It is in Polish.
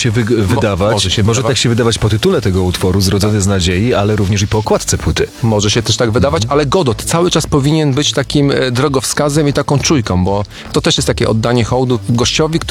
się wydawać. Może się Może wydawać. tak się wydawać po tytule tego utworu, Zrodzony z nadziei, ale również i po okładce płyty. Może się też tak wydawać, ale Godot cały czas powinien być takim drogowskazem i taką czujką, bo to też jest takie oddanie hołdu gościowi,